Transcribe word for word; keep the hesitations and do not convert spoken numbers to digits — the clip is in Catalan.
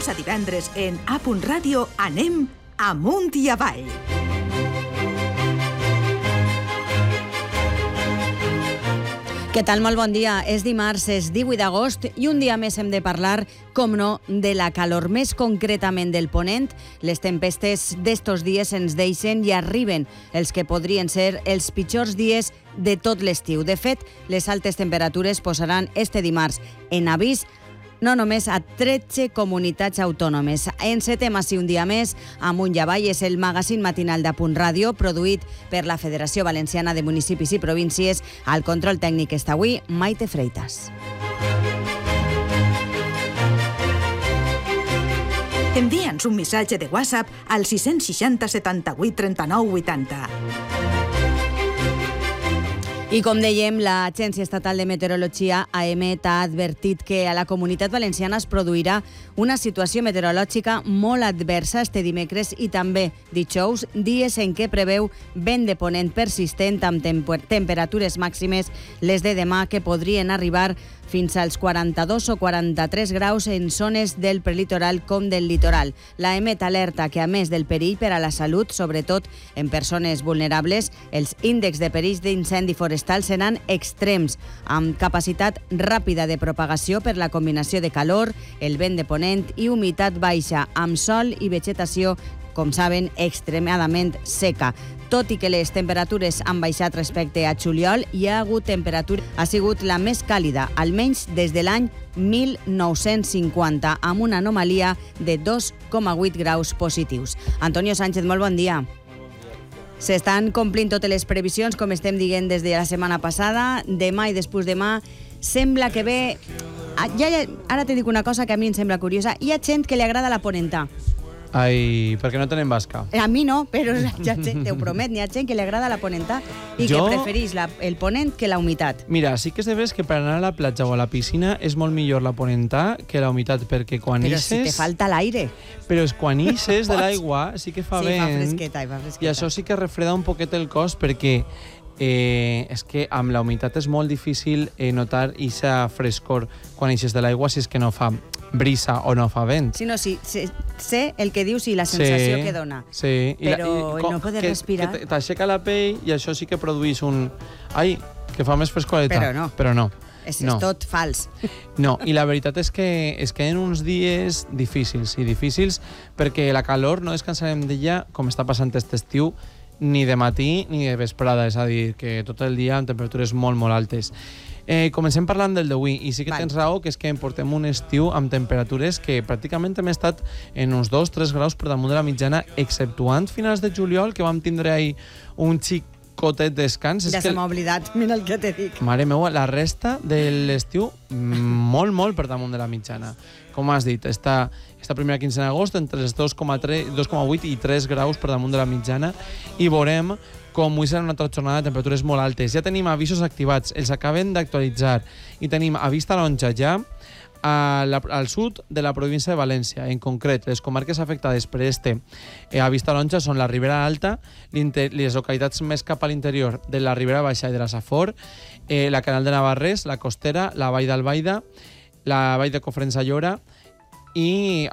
dilluns a divendres en A Ràdio anem amunt i avall. Què tal? Molt bon dia. És dimarts, és divuit d'agost i un dia més hem de parlar, com no, de la calor, més concretament del ponent. Les tempestes d'estos dies ens deixen i arriben els que podrien ser els pitjors dies de tot l'estiu. De fet, les altes temperatures posaran este dimarts en avís no només a tretze comunitats autònomes. Encetem així un dia més. Amunt i avall és el magazín matinal d'A Ràdio, produït per la Federació Valenciana de Municipis i Províncies. Al control tècnic està avui Maite Freitas. Envia'ns un missatge de WhatsApp al sis seixanta setanta-vuit trenta-nou vuitanta. I com dèiem, l'Agència Estatal de Meteorologia, AEMET, ha advertit que a la Comunitat Valenciana es produirà una situació meteorològica molt adversa este dimecres i també dijous, dies en què preveu vent de ponent persistent amb temper- temperatures màximes, les de demà, que podrien arribar fins als quaranta-dos o quaranta-tres graus en zones del prelitoral com del litoral. L'AEMET alerta que, a més del perill per a la salut, sobretot en persones vulnerables, els índexs de perill d'incendi forestal seran extrems, amb capacitat ràpida de propagació per la combinació de calor, el vent de ponent i humitat baixa, amb sol i vegetació, com saben, extremadament seca. Tot i que les temperatures han baixat respecte a juliol, hi ha hagut temperatura, ha sigut la més càlida, almenys des de l'any mil nou-cents cinquanta, amb una anomalia de dos coma vuit graus positius. Antonio Sánchez, molt bon dia. S'estan complint totes les previsions, com estem dient des de la setmana passada. Demà i després demà sembla que ve... Ja, ja, ara te dic una cosa que a mi em sembla curiosa. Hi ha gent que li agrada la ponenta. Ai, perquè no tenen basca. A mi no, però hi ha gent, t'ho promet, hi ha gent que li agrada la ponenta i jo... que preferís la, el ponent que la humitat. Mira, sí que és de veres que per anar a la platja o a la piscina és molt millor la ponenta que la humitat, perquè quan però ixes... Però si te falta l'aire. Però és quan ixes de l'aigua sí que fa sí, vent. Sí, fa fresqueta, i fa fresqueta. I això sí que refreda un poquet el cos, perquè eh, és que amb la humitat és molt difícil eh, notar aquesta frescor quan ixes de l'aigua si és que no fa brisa o no fa vent. Sí, no, sí, sé, sé el que dius i la sensació sí, que dona. Sí. I però la, i, no poder que, respirar... Que t'aixeca la pell i això sí que produeix un... Ai, que fa més frescoleta. Però no. Però no. És, no. és tot fals. No, i la veritat és que es queden uns dies difícils, i difícils perquè la calor no descansarem d'ella com està passant aquest estiu, ni de matí ni de vesprada, és a dir, que tot el dia amb temperatures molt, molt altes. Eh, comencem parlant del d'avui, i sí que vale. Tens raó, que és que portem un estiu amb temperatures que pràcticament hem estat en uns dos o tres graus per damunt de la mitjana, exceptuant finals de juliol, que vam tindre ahir un xicotet descans. Ja se m'ha oblidat, mira el que te dic. Mare meva, la resta de l'estiu molt, molt per damunt de la mitjana. Com has dit, esta, esta primera quinzena d'agost entre els dos coma vuit i tres graus per damunt de la mitjana, i veurem com avui serà una altra jornada de temperatures molt altes. Ja tenim avisos activats, els acaben d'actualitzar, i tenim avís taronja ja a la, al sud de la província de València. En concret, les comarques afectades per este eh, avís taronja són la Ribera Alta, les localitats més cap a l'interior de la Ribera Baixa i de la Safor, eh, la Canal de Navarrés, la Costera, la Vall d'Albaida, la Vall de Cofrents a Llora, i